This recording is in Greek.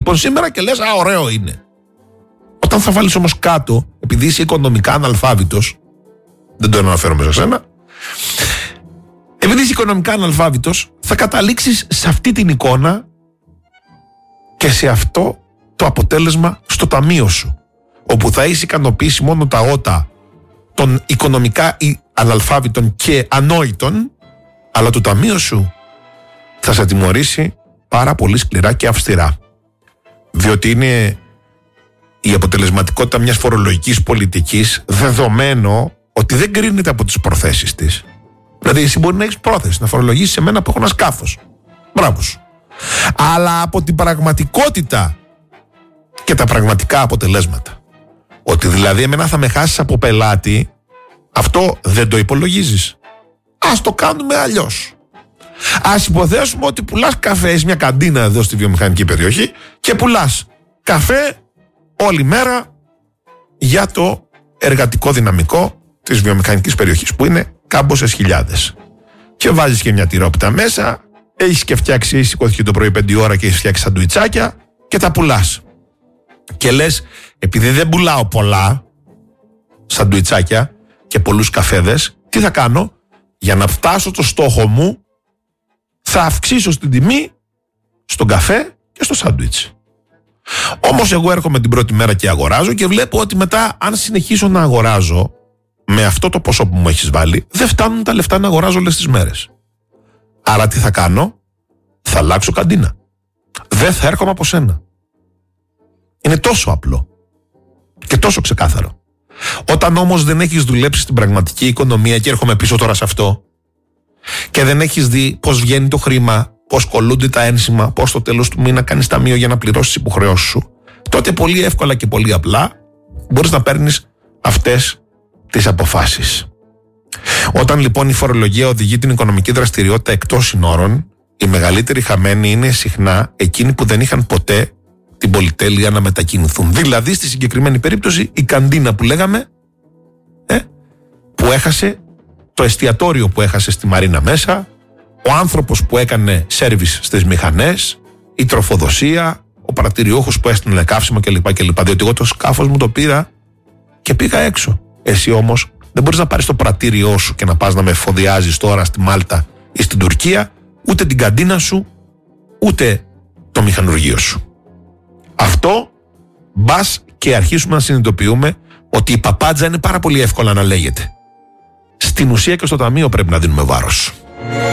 λοιπόν σήμερα και λες, ωραίο είναι. Όταν θα βάλεις όμως κάτω, επειδή είσαι οικονομικά αναλφάβητος, δεν το αναφέρομαι σε σένα, επειδή είσαι οικονομικά αναλφάβητος, θα καταλήξεις σε αυτή την εικόνα και σε αυτό το αποτέλεσμα στο ταμείο σου, όπου θα είσαι ικανοποιήσει μόνο τα ότα των οικονομικά αναλφάβητων και ανόητων, αλλά το ταμείο σου θα σε τιμωρήσει πάρα πολύ σκληρά και αυστηρά. Διότι είναι η αποτελεσματικότητα μιας φορολογικής πολιτικής δεδομένο ότι δεν κρίνεται από τις προθέσεις της. Δηλαδή εσύ μπορεί να έχεις πρόθεση να φορολογήσεις σε μένα που έχω ένα σκάφος. Μπράβο σου. Αλλά από την πραγματικότητα και τα πραγματικά αποτελέσματα. Ότι δηλαδή εμένα θα με χάσεις από πελάτη, αυτό δεν το υπολογίζεις. Ας το κάνουμε αλλιώς. Ας υποθέσουμε ότι πουλάς καφέ, είσαι μια καντίνα εδώ στη βιομηχανική περιοχή και πουλάς καφέ όλη μέρα για το εργατικό δυναμικό της βιομηχανικής περιοχής, που είναι κάμποσες χιλιάδες. Και βάζεις και μια τυρόπιτα μέσα, έχεις και φτιάξει, έχεις σηκώθηκε το πρωί 5 ώρα και έχεις φτιάξει σαντουιτσάκια και τα πουλάς. Και λες, επειδή δεν πουλάω πολλά σαντουιτσάκια και πολλούς καφέδες, τι θα κάνω? Για να φτάσω το στόχο μου, θα αυξήσω στην τιμή στον καφέ και στο σάντουιτς. Όμως εγώ έρχομαι την πρώτη μέρα και αγοράζω και βλέπω ότι μετά, αν συνεχίσω να αγοράζω με αυτό το ποσό που μου έχεις βάλει, δεν φτάνουν τα λεφτά να αγοράζω όλες τις μέρες. Άρα τι θα κάνω? Θα αλλάξω καντίνα. Δεν θα έρχομαι από σένα. Είναι τόσο απλό και τόσο ξεκάθαρο. Όταν όμως δεν έχεις δουλέψει στην πραγματική οικονομία, και έρχομαι πίσω τώρα σε αυτό, και δεν έχεις δει πώς βγαίνει το χρήμα, πώς κολλούνται τα ένσημα, πώς στο τέλος του μήνα κάνεις ταμείο για να πληρώσεις τις υποχρεώσεις σου, τότε πολύ εύκολα και πολύ απλά μπορείς να παίρνεις αυτές τις αποφάσεις. Όταν λοιπόν η φορολογία οδηγεί την οικονομική δραστηριότητα εκτός συνόρων, οι μεγαλύτεροι χαμένοι είναι συχνά εκείνοι που δεν είχαν ποτέ την πολυτέλεια να μετακινηθούν. Δηλαδή στη συγκεκριμένη περίπτωση η καντίνα που λέγαμε, που έχασε, το εστιατόριο που έχασε στη Μαρίνα μέσα, ο άνθρωπος που έκανε σέρβις στις μηχανές, η τροφοδοσία, ο παρατηριούχος που έστειλε καύσιμο κλπ. Διότι εγώ το σκάφος μου το πήρα και πήγα έξω. Εσύ όμως δεν μπορείς να πάρεις το πρατήριό σου και να πας να με εφοδιάζεις τώρα στη Μάλτα ή στην Τουρκία, ούτε την καντίνα σου, ούτε το μηχανουργείο σου. Αυτό μπας και αρχίσουμε να συνειδητοποιούμε ότι η παπάντζα είναι πάρα πολύ εύκολα να λέγεται. Στην ουσία και στο ταμείο πρέπει να δίνουμε βάρος.